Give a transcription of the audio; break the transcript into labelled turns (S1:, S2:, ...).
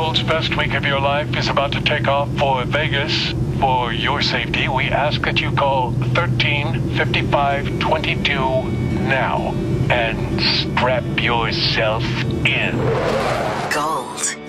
S1: world's best week of your life is about to take off for Vegas. For your safety, we ask that you call 135522 now and strap yourself in.
S2: Gold.